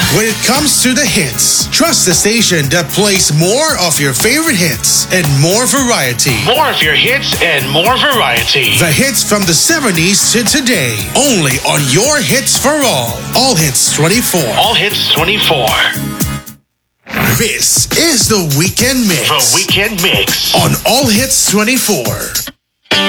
When it comes to the hits, trust the station that plays more of your favorite hits and more variety. More of your hits and more variety. The hits from the 70s to today. Only on your Hits for All Hits 24. All Hits 24. This is the Weekend Mix. The Weekend Mix. On All Hits 24.